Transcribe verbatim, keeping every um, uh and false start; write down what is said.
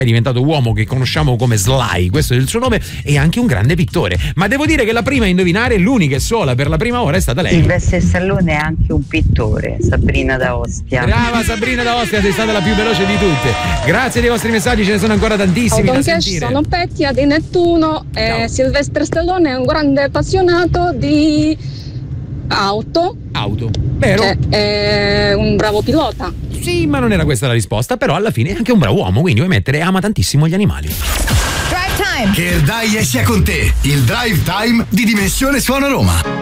è diventato uomo che conosciamo come Sly, questo è il suo nome, e anche un grande pittore. Ma devo dire che la prima a indovinare, l'unica e sola per la prima ora, è stata lei. Silvestre Stallone è anche un pittore, Sabrina da Ostia. Brava Sabrina da Ostia, sei stata la più veloce di tutte. Grazie dei vostri messaggi, ce ne sono ancora tantissimi da sentire. Sono Pettia di Nettuno e Silvestre Stallone è un grande appassionato di auto. Auto, vero? Cioè, è un bravo pilota. Sì, ma non era questa la risposta, però alla fine è anche un bravo uomo, quindi vuoi mettere ama tantissimo gli animali. Drive Time! Che il dai sia con te, il Drive Time di Dimensione Suono Roma.